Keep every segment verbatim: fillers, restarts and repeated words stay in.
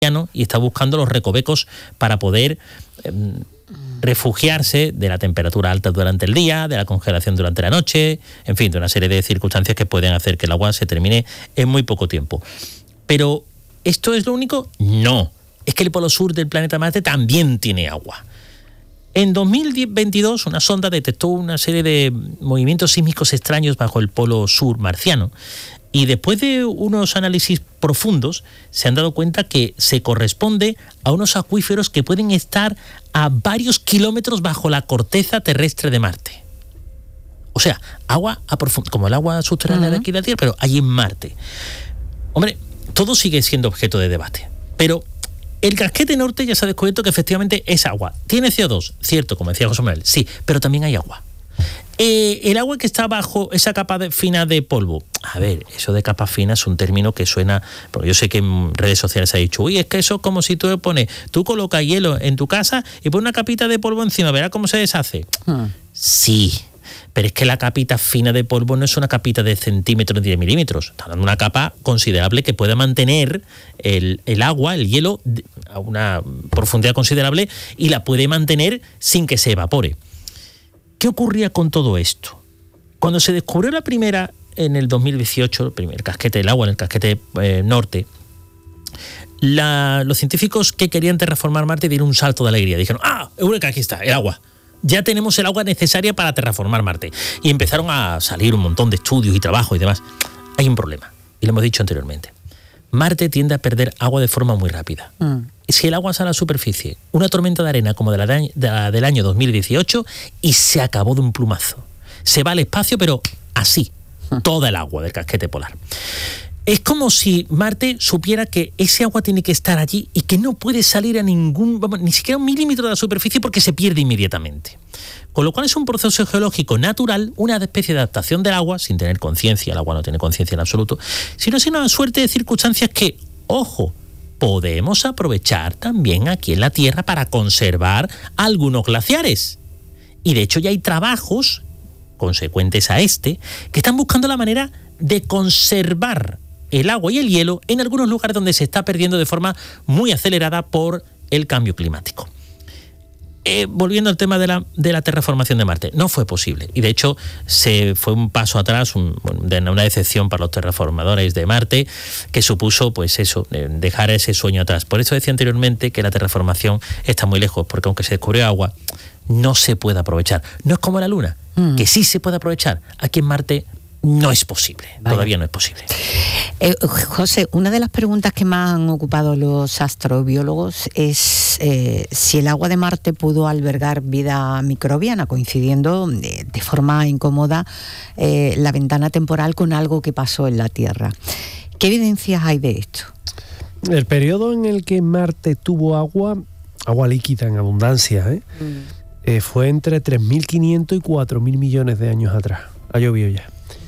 y está buscando los recovecos para poder eh, refugiarse de la temperatura alta durante el día, de la congelación durante la noche, en fin, de una serie de circunstancias que pueden hacer que el agua se termine en muy poco tiempo. Pero, ¿esto es lo único? No. Es que el polo sur del planeta Marte también tiene agua. En dos mil veintidós, una sonda detectó una serie de movimientos sísmicos extraños bajo el polo sur marciano. Y después de unos análisis profundos, se han dado cuenta que se corresponde a unos acuíferos que pueden estar a varios kilómetros bajo la corteza terrestre de Marte. O sea, agua a profundo, como el agua subterránea uh-huh. de aquí de la Tierra, pero allí en Marte. Hombre, todo sigue siendo objeto de debate, pero el casquete norte ya se ha descubierto que efectivamente es agua. Tiene C O dos, cierto, como decía José Manuel, sí, pero también hay agua. Eh, el agua que está bajo esa capa de, fina de polvo. A ver, eso de capa fina es un término que suena, porque yo sé que en redes sociales se ha dicho, uy, es que eso es como si tú pones, tú colocas hielo en tu casa y pones una capita de polvo encima, verás cómo se deshace. Hmm. Sí, pero es que la capita fina de polvo no es una capita de centímetros ni de milímetros, está dando una capa considerable que pueda mantener el, el agua, el hielo, a una profundidad considerable y la puede mantener sin que se evapore. ¿Qué ocurría con todo esto? Cuando se descubrió la primera, en el dos mil dieciocho, el primer casquete del agua, en el casquete eh, norte, la, los científicos que querían terraformar Marte dieron un salto de alegría. Dijeron, ¡ah, eureka, aquí está, el agua! Ya tenemos el agua necesaria para terraformar Marte. Y empezaron a salir un montón de estudios y trabajos y demás. Hay un problema, y lo hemos dicho anteriormente. Marte tiende a perder agua de forma muy rápida. Mm. Si el agua sale a la superficie, una tormenta de arena como de la, de la del año dos mil dieciocho y se acabó de un plumazo. Se va al espacio, pero así, toda el agua del casquete polar. Es como si Marte supiera que ese agua tiene que estar allí y que no puede salir a ningún, vamos, ni siquiera un milímetro de la superficie porque se pierde inmediatamente. Con lo cual es un proceso geológico natural, una especie de adaptación del agua, sin tener conciencia, el agua no tiene conciencia en absoluto, sino es una suerte de circunstancias que, ojo, podemos aprovechar también aquí en la Tierra para conservar algunos glaciares. Y de hecho ya hay trabajos consecuentes a este que están buscando la manera de conservar el agua y el hielo en algunos lugares donde se está perdiendo de forma muy acelerada por el cambio climático. Eh, volviendo al tema de la, de la terraformación de Marte, no fue posible. Y de hecho se fue un paso atrás, un, una decepción para los terraformadores de Marte, que supuso, pues eso, dejar ese sueño atrás. Por eso decía anteriormente que la terraformación está muy lejos, porque aunque se descubrió agua, no se puede aprovechar. No es como la Luna, mm. que sí se puede aprovechar. Aquí en Marte no es posible, vale. Todavía no es posible. Eh, José, una de las preguntas que más han ocupado los astrobiólogos es eh, si el agua de Marte pudo albergar vida microbiana, coincidiendo de, de forma incómoda eh, la ventana temporal con algo que pasó en la Tierra. ¿Qué evidencias hay de esto? El periodo en el que Marte tuvo agua, agua líquida en abundancia, ¿eh? Mm. Eh, fue entre tres mil quinientos y cuatro mil millones de años atrás. Ha llovido ya.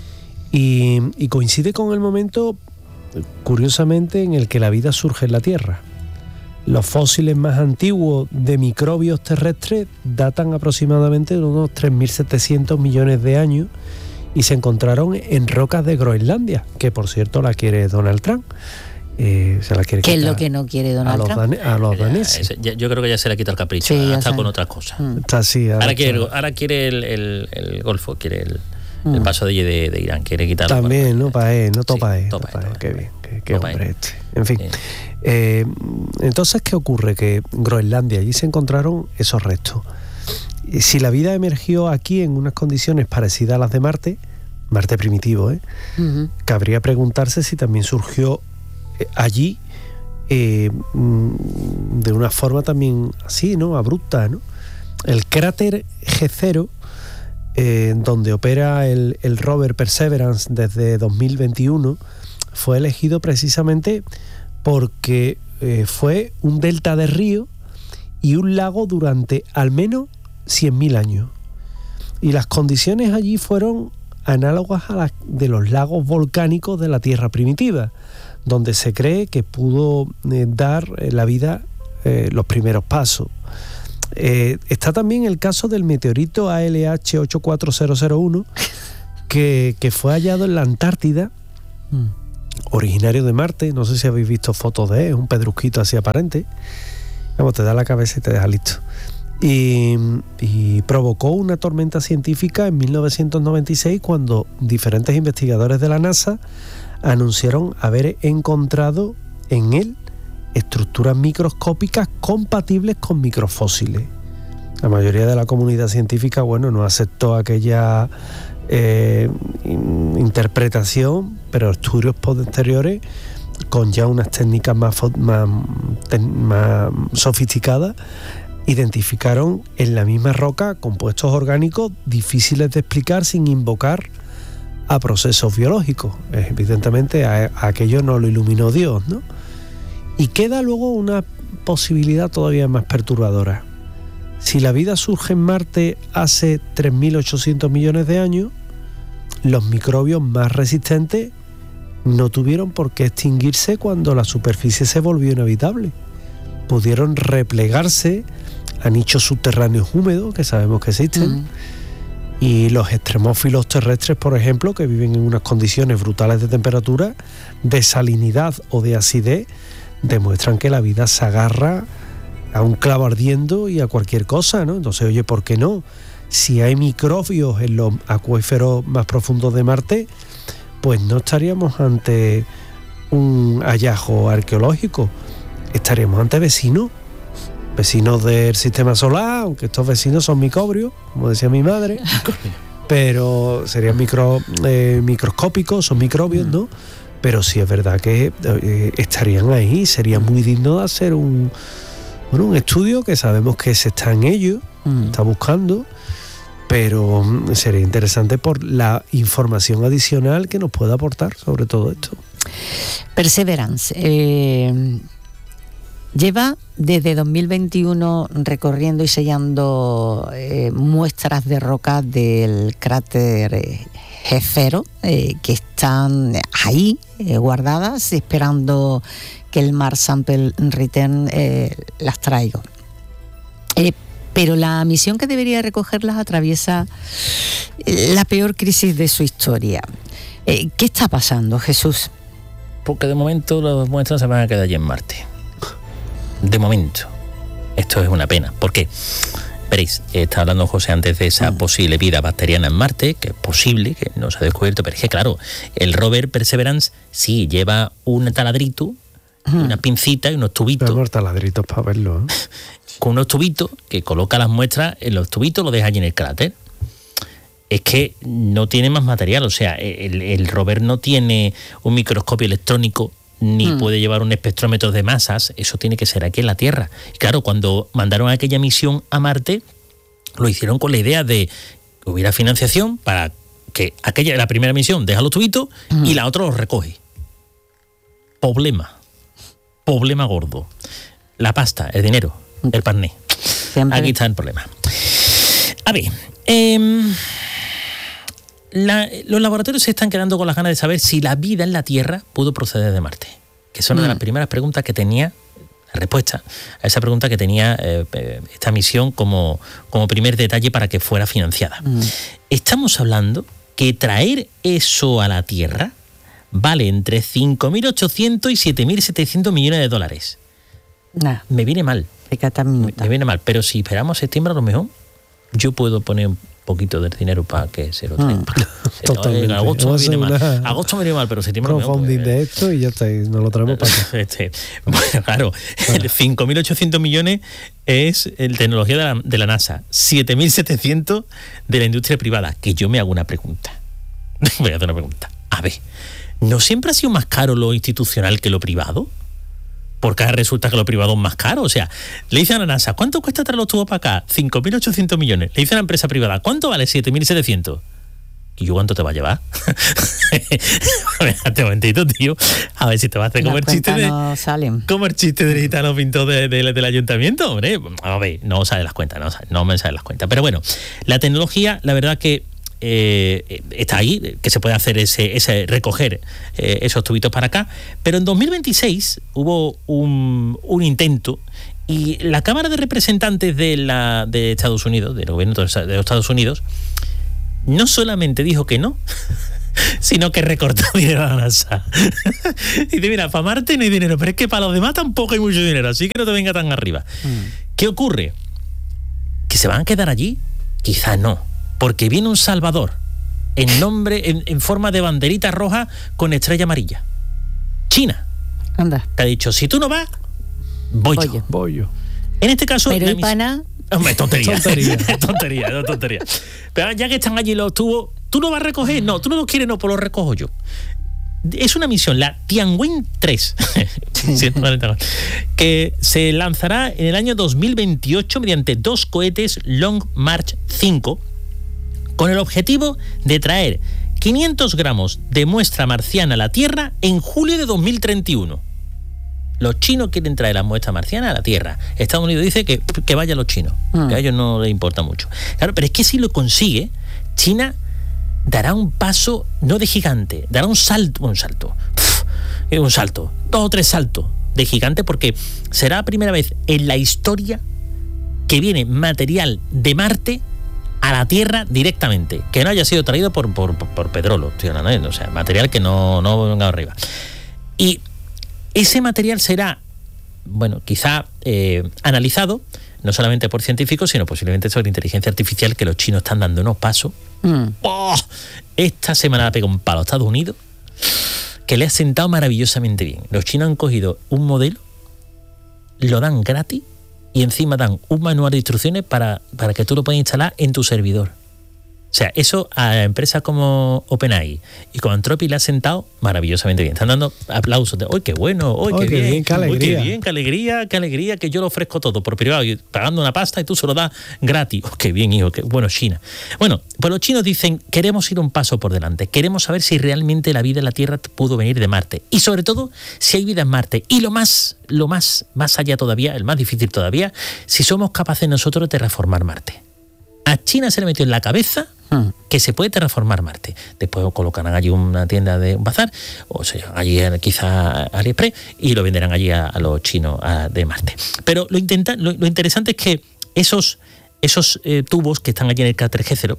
Y, y coincide con el momento, curiosamente, en el que la vida surge en la Tierra. Los fósiles más antiguos de microbios terrestres datan aproximadamente de unos tres mil setecientos millones de años y se encontraron en rocas de Groenlandia, que por cierto la quiere Donald Trump. Eh, se la quiere ¿Qué es lo que no quiere Donald a Trump? Los dan- a los daneses. Ya, yo creo que ya se le ha quitado el capricho, sí, está con otras cosas. Mm. Está así, ahora, ahora, quiere, está... ahora quiere el, el, el Golfo, quiere el... El paso de, de, de Irán, quiere quitarlo. También, ¿no? Paé, no Topaé. Sí, Topaé, qué bien, qué, qué Topaé. hombre este. En fin. Sí. Eh, entonces, ¿qué ocurre? Que Groenlandia, allí se encontraron esos restos. Y si la vida emergió aquí en unas condiciones parecidas a las de Marte, Marte primitivo, ¿eh? Uh-huh. Cabría preguntarse si también surgió eh, allí eh, de una forma también así, ¿no? Abrupta, ¿no? El cráter G cero, Eh, donde opera el, el rover Perseverance desde dos mil veintiuno, fue elegido precisamente porque eh, fue un delta de río y un lago durante al menos cien mil años. Y las condiciones allí fueron análogas a las de los lagos volcánicos de la Tierra primitiva, donde se cree que pudo eh, dar eh, la vida eh, los primeros pasos. Eh, está también el caso del meteorito A L H ocho cuatro cero cero uno que, que fue hallado en la Antártida mm. originario de Marte, no sé si habéis visto fotos de él, es un pedrusquito así aparente, vamos, te da la cabeza y te deja listo. Y, y provocó una tormenta científica en mil novecientos noventa y seis cuando diferentes investigadores de la NASA anunciaron haber encontrado en él estructuras microscópicas compatibles con microfósiles. La mayoría de la comunidad científica, bueno, no aceptó aquella eh, interpretación, pero estudios posteriores con ya unas técnicas más, más, más sofisticadas identificaron en la misma roca compuestos orgánicos difíciles de explicar sin invocar a procesos biológicos. Evidentemente a, a aquello no lo iluminó Dios, ¿no? Y queda luego una posibilidad todavía más perturbadora. Si la vida surge en Marte hace tres mil ochocientos millones de años, los microbios más resistentes no tuvieron por qué extinguirse cuando la superficie se volvió inhabitable. Pudieron replegarse a nichos subterráneos húmedos, que sabemos que existen, mm. y los extremófilos terrestres, por ejemplo, que viven en unas condiciones brutales de temperatura, de salinidad o de acidez, demuestran que la vida se agarra a un clavo ardiendo y a cualquier cosa, ¿no? Entonces, oye, ¿por qué no? Si hay microbios en los acuíferos más profundos de Marte, pues no estaríamos ante un hallazgo arqueológico, estaríamos ante vecinos, vecinos del sistema solar, aunque estos vecinos son microbios, como decía mi madre, pero serían micro, eh, microscópicos, son microbios, ¿no? Pero sí es verdad que eh, estarían ahí, sería muy digno de hacer un, bueno, un estudio que sabemos que se está en ello, mm. está buscando, pero sería interesante por la información adicional que nos pueda aportar sobre todo esto. Perseverance eh, lleva desde dos mil veintiuno recorriendo y sellando eh, muestras de roca del cráter eh, G cero, eh, que están ahí eh, guardadas esperando que el Mars Sample Return eh, las traiga. Eh, pero la misión que debería recogerlas atraviesa la peor crisis de su historia. Eh, ¿Qué está pasando, Jesús? Porque de momento las muestras se van a quedar allí en Marte. De momento. Esto es una pena. ¿Por qué? Veréis, está hablando José antes de esa posible vida bacteriana en Marte, que es posible, que no se ha descubierto, pero es que claro, el rover Perseverance sí lleva un taladrito, una pincita y unos tubitos. Pero taladritos para verlo, ¿eh? Con unos tubitos que coloca las muestras en los tubitos, lo deja allí en el cráter. Es que no tiene más material, o sea, el, el rover no tiene un microscopio electrónico ni mm. puede llevar un espectrómetro de masas, eso tiene que ser aquí en la Tierra. Y claro, cuando mandaron aquella misión a Marte, lo hicieron con la idea de que hubiera financiación para que aquella, la primera misión deja los tubitos mm. y la otra los recoge. Problema. Problema gordo. La pasta, el dinero, el parné. Siempre. Aquí está el problema. A ver, eh, la, los laboratorios se están quedando con las ganas de saber si la vida en la Tierra pudo proceder de Marte, que es una mm. de las primeras preguntas que tenía, la respuesta a esa pregunta que tenía eh, esta misión como, como primer detalle para que fuera financiada. Mm. Estamos hablando que traer eso a la Tierra vale entre cinco mil ochocientos y siete mil setecientos millones de dólares. Nah. Me viene mal. Me, me viene mal, pero si esperamos septiembre a lo mejor, yo puedo poner un poquito de dinero para que se lo traigan. Mm. Totalmente. En agosto me viene mal. Agosto me viene mal, pero septiembre a lo mejor. Crowdfunding de esto y ya está, y nos lo traemos para acá. Este, bueno, claro, el cinco mil ochocientos millones es el tecnología de la, de la NASA, siete mil setecientos de la industria privada. Que yo me hago una pregunta. Voy a hacer una pregunta. A ver, ¿no siempre ha sido más caro lo institucional que lo privado? Porque ahora resulta que lo privado es más caro. O sea, le dicen a la NASA, ¿cuánto cuesta traer los tubos para acá? cinco mil ochocientos millones. Le dicen a la empresa privada, ¿cuánto vale? siete mil setecientos. ¿Y yo cuánto te va a llevar? Espérate un momentito, tío. A ver si te vas a hacer como el chiste de... No salen. Como el chiste del gitano pintor de, de, del ayuntamiento, hombre. A ver, no salen las cuentas, no, no me salen las cuentas. Pero bueno, la tecnología, la verdad que Eh, está ahí, que se puede hacer ese, ese recoger eh, esos tubitos para acá, pero en dos mil veintiséis hubo un, un intento y la Cámara de Representantes de, la, de Estados Unidos, del gobierno de los Estados Unidos, no solamente dijo que no, sino que recortó dinero a la NASA. Y dice, mira, para Marte no hay dinero, pero es que para los demás tampoco hay mucho dinero, así que no te venga tan arriba. Mm. ¿Qué ocurre? ¿Que se van a quedar allí? Quizás no, porque viene un salvador en nombre, en, en forma de banderita roja con estrella amarilla. China. Anda. Que ha dicho, si tú no vas, voy, voy yo. yo. Voy yo. En este caso... Pero el pana... Hombre, tontería. tontería. tontería, tontería. Pero ya que están allí los tubos, ¿tú no vas a recoger? No, tú no los quieres, no, pues los recojo yo. Es una misión, la Tianwen tres, que se lanzará en el año dos mil veintiocho mediante dos cohetes Long March cinco, con el objetivo de traer quinientos gramos de muestra marciana a la Tierra en julio de dos mil treinta y uno. Los chinos quieren traer la muestra marciana a la Tierra. Estados Unidos dice que, que vayan los chinos, mm. que a ellos no les importa mucho. Claro, pero es que si lo consigue, China dará un paso, no de gigante, dará un salto, un salto, pff, un salto, dos o tres saltos de gigante, porque será la primera vez en la historia que viene material de Marte a la Tierra directamente, que no haya sido traído por, por, por petróleo, o sea, material que no, no venga arriba. Y ese material será, bueno, quizá eh, analizado, no solamente por científicos, sino posiblemente sobre inteligencia artificial, que los chinos están dando unos pasos. Mm. ¡Oh! Esta semana ha pegado un palo a Estados Unidos que le ha sentado maravillosamente bien. Los chinos han cogido un modelo, lo dan gratis y encima dan un manual de instrucciones para, para que tú lo puedas instalar en tu servidor. O sea, eso a empresas como OpenAI y como Anthropic le ha sentado maravillosamente bien. Están dando aplausos de, ¡ay, qué bueno! ¡Ay, qué, qué bien! bien ¡Qué alegría! ¡Qué bien! ¡Qué alegría! ¡Qué alegría! Que yo lo ofrezco todo por privado, pagando una pasta y tú se lo das gratis. ¡Oh, qué bien, hijo! Qué bueno, China. Bueno, pues los chinos dicen, queremos ir un paso por delante. Queremos saber si realmente la vida en la Tierra pudo venir de Marte. Y sobre todo, si hay vida en Marte. Y lo más, lo más, más allá todavía, el más difícil todavía, si somos capaces nosotros de terraformar Marte. A China se le metió en la cabeza que se puede terraformar Marte. Después colocarán allí una tienda de un bazar, o sea, allí quizá AliExpress, y lo venderán allí a, a los chinos a, de Marte. Pero lo, intenta, lo, lo interesante es que esos, esos eh, tubos que están allí en el K tres G cero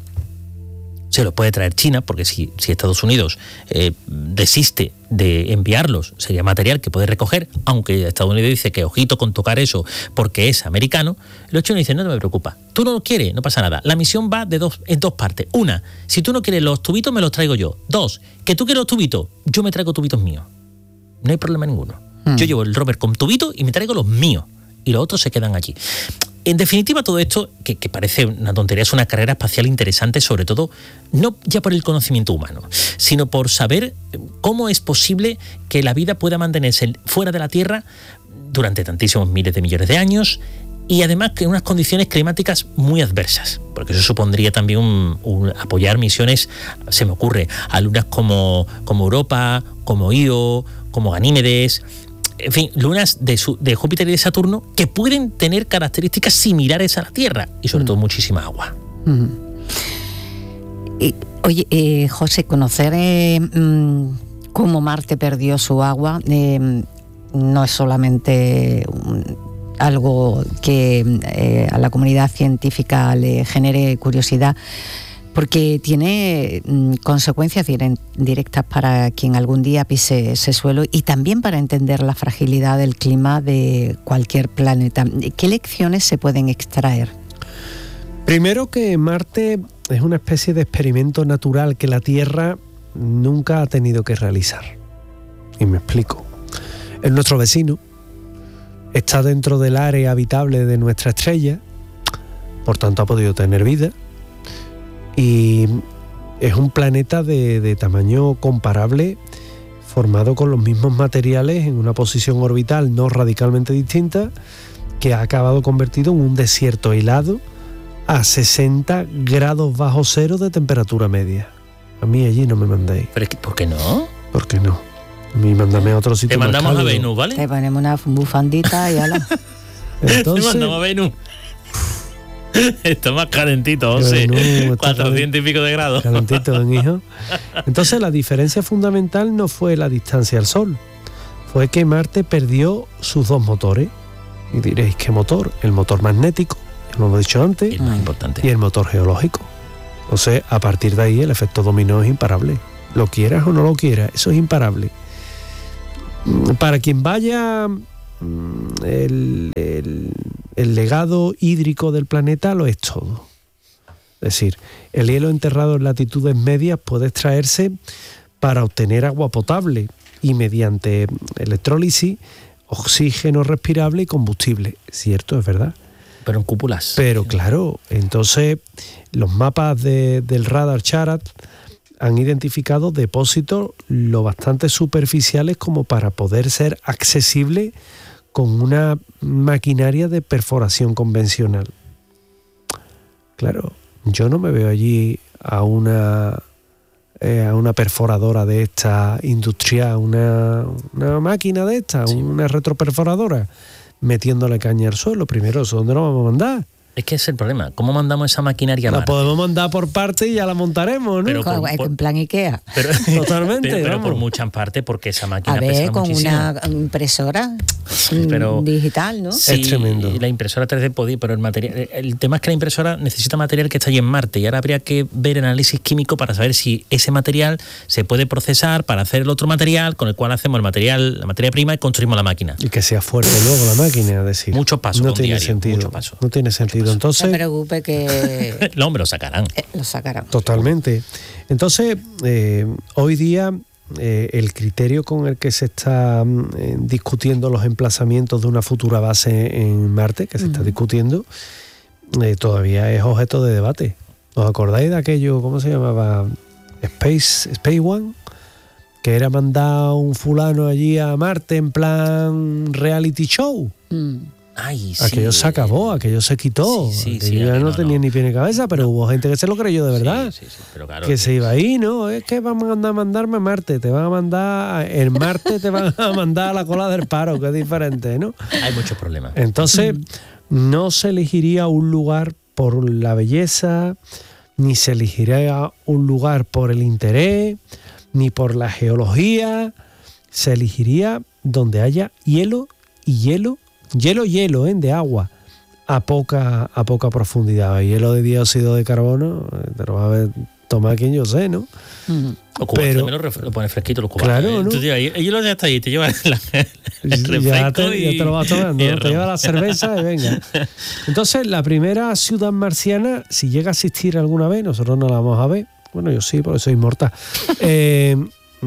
se los puede traer China, porque si, si Estados Unidos eh, desiste de enviarlos, sería material que puede recoger, aunque Estados Unidos dice que ojito con tocar eso porque es americano. Los chinos dicen, no te me preocupa, tú no lo quieres, no pasa nada. La misión va de dos, en dos partes. Una, si tú no quieres los tubitos, me los traigo yo. Dos, que tú quieres los tubitos, yo me traigo tubitos míos. No hay problema ninguno. Hmm. Yo llevo el rover con tubitos y me traigo los míos. Y los otros se quedan allí. En definitiva, todo esto, que, que parece una tontería, es una carrera espacial interesante, sobre todo, no ya por el conocimiento humano, sino por saber cómo es posible que la vida pueda mantenerse fuera de la Tierra durante tantísimos miles de millones de años, y además que en unas condiciones climáticas muy adversas, porque eso supondría también un, un apoyar misiones, se me ocurre, a lunas como, como Europa, como Io, como Ganímedes. En fin, lunas de, su, de Júpiter y de Saturno que pueden tener características similares a la Tierra y sobre mm. todo muchísima agua. Mm. Y, oye, eh, José, conocer eh, mm, cómo Marte perdió su agua eh, no es solamente un, algo que eh, a la comunidad científica le genere curiosidad, porque tiene mm, consecuencias dire- directas para quien algún día pise ese suelo y también para entender la fragilidad del clima de cualquier planeta. ¿Qué lecciones se pueden extraer? Primero, que Marte es una especie de experimento natural que la Tierra nunca ha tenido que realizar. Y me explico. Es nuestro vecino, está dentro del área habitable de nuestra estrella, por tanto ha podido tener vida, y es un planeta de, de tamaño comparable, formado con los mismos materiales en una posición orbital no radicalmente distinta, que ha acabado convertido en un desierto helado a sesenta grados bajo cero de temperatura media. A mí allí no me mandéis. ¿Pero por qué no? ¿Por qué no? A mí mándame a otro sitio. Te mandamos a Venus, ¿vale? Te ponemos una bufandita y ala. Entonces, te mandamos a Venus. Está más calentito, José. No, cuatrocientos y pico de grados. Calentito, hijo. Entonces, la diferencia fundamental no fue la distancia al Sol. Fue que Marte perdió sus dos motores. Y diréis, ¿qué motor? El motor magnético, ya lo hemos dicho antes. El más importante. Y el motor geológico. Entonces, a partir de ahí, el efecto dominó es imparable. lo quieras o no lo quieras, eso es imparable. Para quien vaya, el, el, el legado hídrico del planeta lo es todo. Es decir, el hielo enterrado en latitudes medias puede extraerse para obtener agua potable y mediante electrólisis, oxígeno respirable y combustible. Cierto, es verdad. Pero en cúpulas. Pero claro, entonces los mapas de, del radar Charat han identificado depósitos lo bastante superficiales como para poder ser accesibles con una maquinaria de perforación convencional. Claro, yo no me veo allí a una eh, a una perforadora de esta industrial, una, una máquina de esta, sí. Una retroperforadora, metiéndole caña al suelo. Primero, ¿eso dónde lo vamos a mandar? Es que ese es el problema. ¿Cómo mandamos esa maquinaria a La Marte? podemos mandar por parte y ya la montaremos, ¿no? Pero por, en por, plan Ikea. Pero, Totalmente. Pero, pero vamos. por muchas partes, porque esa máquina a ver, pesa con muchísimo. una impresora pero, digital, ¿no? Sí, es tremendo. La impresora tres D podía, pero el material, el tema es que la impresora necesita material que está allí en Marte y ahora habría que ver el análisis químico para saber si ese material se puede procesar para hacer el otro material con el cual hacemos el material, la materia prima y construimos la máquina. Y que sea fuerte luego la máquina, es decir. Muchos pasos. No con tiene diario, sentido. Mucho paso. No tiene sentido. Entonces. No me preocupe que. No, hombre, lo sacarán. Eh, lo sacarán. Totalmente. Entonces, eh, hoy día. Eh, el criterio con el que se está eh, discutiendo los emplazamientos de una futura base en Marte, que se uh-huh. está discutiendo, eh, todavía es objeto de debate. ¿Os acordáis de aquello, cómo se llamaba? Space, Space One, que era mandar un fulano allí a Marte en plan reality show. Mm. Ay, sí. Aquello se acabó, aquello se quitó. Sí, sí, aquello sí, ya no, no, tenía no. ni pie ni cabeza, pero no. Hubo gente que se lo creyó de verdad. Sí, sí, sí, pero claro, que, que sí. se iba ahí, ¿no? Es que van a mandar, mandarme a Marte, te van a mandar, en Marte te van a mandar a la cola del paro, que es diferente, ¿no? Hay muchos problemas. Entonces, no se elegiría un lugar por la belleza, ni se elegiría un lugar por el interés, ni por la geología. Se elegiría donde haya hielo y hielo, hielo, hielo, ¿eh? De agua, a poca, a poca profundidad. Hielo de dióxido de carbono, te lo va a ver, tomar quien yo sé, ¿no? Mm. Los cubanos Pero, también lo, lo pones fresquito, los cubanos. claro, ¿eh? ¿no? Entonces, ahí, el hielo ya está ahí, te lleva la, el refresco ya, te, y, ya te lo vas tomando, y ¿no? Te lleva la cerveza y venga. Entonces, la primera ciudad marciana, si llega a existir alguna vez, nosotros no la vamos a ver. Bueno, yo sí, por eso soy inmortal. Eh,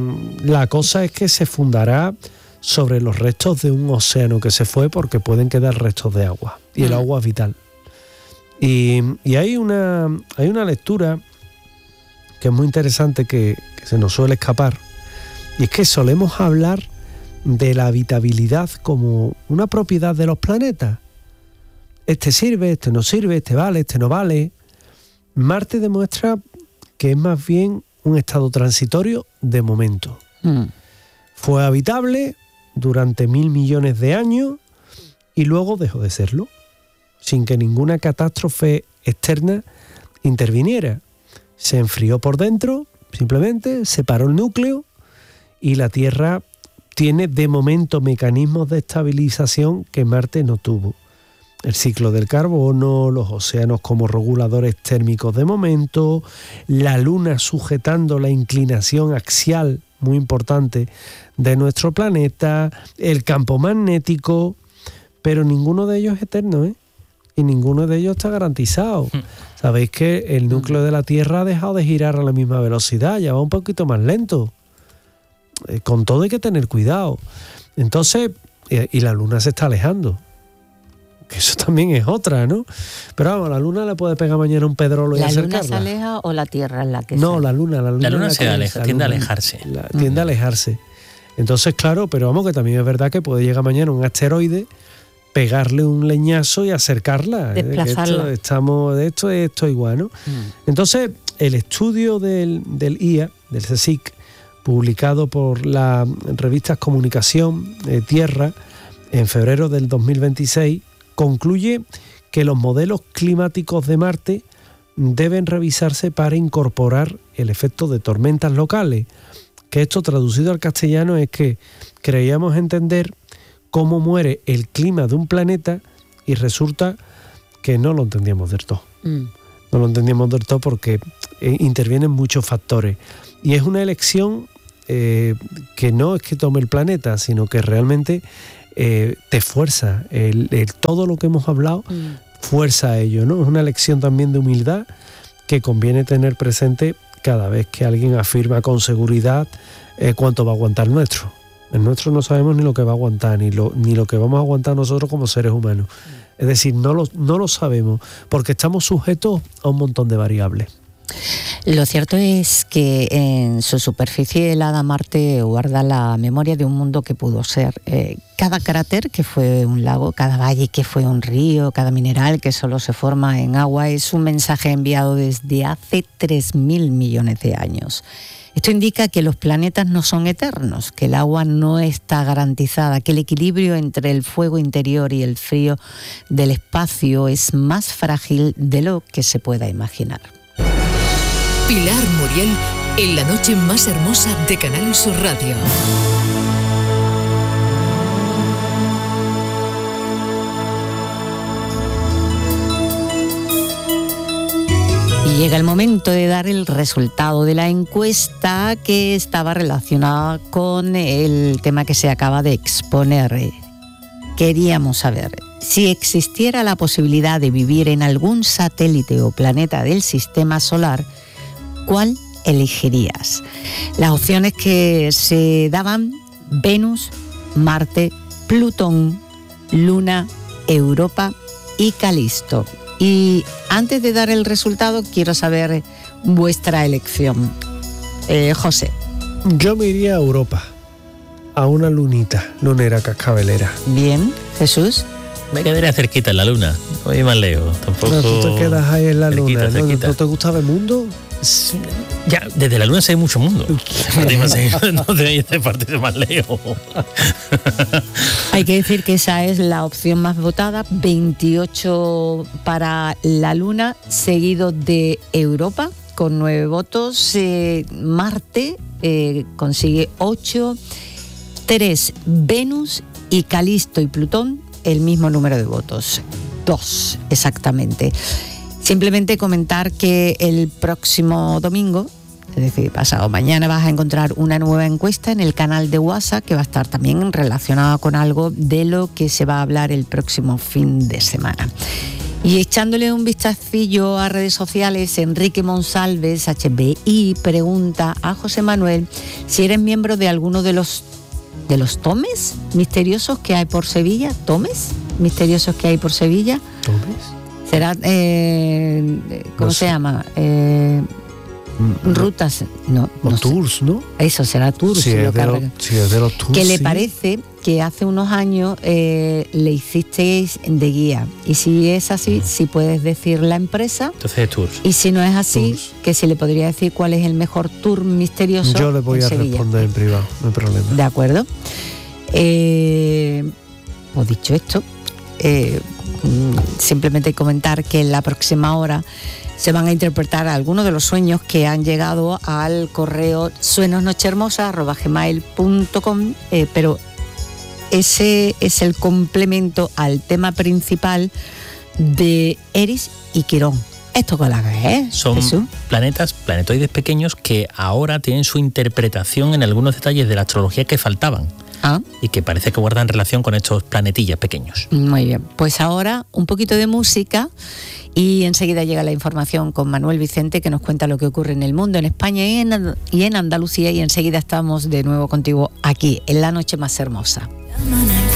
la cosa es que se fundará sobre los restos de un océano que se fue, porque pueden quedar restos de agua y el agua es vital. Y, y hay una hay una lectura que es muy interesante que, que se nos suele escapar, y es que solemos hablar de la habitabilidad como una propiedad de los planetas. Este sirve, este no sirve, este vale, este no vale. Marte demuestra que es más bien un estado transitorio de momento. Mm. Fue habitable durante mil millones de años y luego dejó de serlo, sin que ninguna catástrofe externa interviniera. Se enfrió por dentro, simplemente separó el núcleo, y la Tierra tiene de momento mecanismos de estabilización que Marte no tuvo. El ciclo del carbono, los océanos como reguladores térmicos de momento, la Luna sujetando la inclinación axial, muy importante, de nuestro planeta, el campo magnético, pero ninguno de ellos es eterno, ¿eh? Y ninguno de ellos está garantizado. Sabéis que el núcleo de la Tierra ha dejado de girar a la misma velocidad, ya va un poquito más lento. Eh, con todo hay que tener cuidado. Entonces, eh, y la Luna se está alejando. Que eso también es otra, ¿no? Pero vamos, la Luna le puede pegar mañana un pedrolo y ¿La acercarla. Luna se aleja o la Tierra es la que No, se la Luna. La Luna, La Luna la se que- aleja, la tiende a Luna- alejarse. la- tiende a alejarse. Entonces, claro, pero vamos, que también es verdad que puede llegar mañana un asteroide, pegarle un leñazo y acercarla. ¿eh? Que Desplazarla. Esto, estamos, de esto es esto igual, ¿no? Mm. Entonces, el estudio del, del I A, del CSIC, publicado por la revista Comunicación eh, Tierra en febrero del dos mil veintiséis, concluye que los modelos climáticos de Marte deben revisarse para incorporar el efecto de tormentas locales, que esto traducido al castellano es que creíamos entender cómo muere el clima de un planeta y resulta que no lo entendíamos del todo. Mm. No lo entendíamos del todo porque eh, intervienen muchos factores. Y es una elección eh, que no es que tome el planeta, sino que realmente eh, te fuerza. El, el, todo lo que hemos hablado mm. fuerza a ello, ¿no? Es una elección también de humildad que conviene tener presente cada vez que alguien afirma con seguridad eh, cuánto va a aguantar nuestro. El nuestro no sabemos ni lo que va a aguantar, ni lo, ni lo que vamos a aguantar nosotros como seres humanos. Es decir, no lo, no lo sabemos porque estamos sujetos a un montón de variables. Lo cierto es que en su superficie helada Marte guarda la memoria de un mundo que pudo ser. Eh, cada cráter que fue un lago, cada valle que fue un río, cada mineral que solo se forma en agua es un mensaje enviado desde hace tres mil millones de años. Esto indica que los planetas no son eternos, que el agua no está garantizada, que el equilibrio entre el fuego interior y el frío del espacio es más frágil de lo que se pueda imaginar. Pilar Muriel en la noche más hermosa de Canal Sur Radio. Y llega el momento de dar el resultado de la encuesta que estaba relacionada con el tema que se acaba de exponer. Queríamos saber si existiera la posibilidad de vivir en algún satélite o planeta del sistema solar, ¿cuál elegirías? Las opciones que se daban: Venus, Marte, Plutón, Luna, Europa y Calisto. Y antes de dar el resultado, quiero saber vuestra elección. Eh, José. Yo me iría a Europa, a una lunita, lunera cascabelera. Bien, Jesús. Me quedaría cerquita en la luna, no voy más lejos, tampoco. No, tú te quedas ahí en la cerquita, luna, ¿no? cerquita. ¿No te gustaba el mundo? Ya, desde la luna se ve mucho mundo. No debéis de partir más lejos. Hay que decir que esa es la opción más votada, veintiocho para la luna, seguido de Europa con nueve votos. Eh, Marte eh, consigue ocho, tres Venus y Calisto y Plutón el mismo número de votos, dos exactamente. Simplemente comentar que el próximo domingo, es decir, pasado mañana, vas a encontrar una nueva encuesta en el canal de WhatsApp que va a estar también relacionada con algo de lo que se va a hablar el próximo fin de semana. Y echándole un vistacillo a redes sociales, Enrique Monsalves, H B I, pregunta a José Manuel si eres miembro de alguno de los, de los tomes misteriosos que hay por Sevilla. ¿Tomes misteriosos que hay por Sevilla? ¿Tomes? Será, eh, ¿cómo no se sé. llama? Eh, rutas, no, o no tours, sé. ¿no? Eso será tours. Si, si es, de los, si es de los tours. Que le sí. parece que hace unos años eh, le hicisteis de guía. Y si es así, uh-huh. si puedes decir la empresa. Entonces es tours. Y si no es así, tours. Que si le podría decir cuál es el mejor tour misterioso. Yo le voy a Sevilla. Responder en privado, no hay problema. De acuerdo. Eh, pues dicho esto, eh, simplemente comentar que en la próxima hora se van a interpretar algunos de los sueños que han llegado al correo sueñosnochehermosa arroba gmail punto com, eh, pero ese es el complemento al tema principal de Eris y Quirón. ¿Esto con la que es? Son Jesús? planetas, planetoides pequeños que ahora tienen su interpretación en algunos detalles de la astrología que faltaban. Ah. Y que parece que guardan relación con estos planetillas pequeños. Muy bien, pues ahora un poquito de música y enseguida llega la información con Manuel Vicente, que nos cuenta lo que ocurre en el mundo, en España y en, y en Andalucía, y enseguida estamos de nuevo contigo aquí en La Noche Más Hermosa.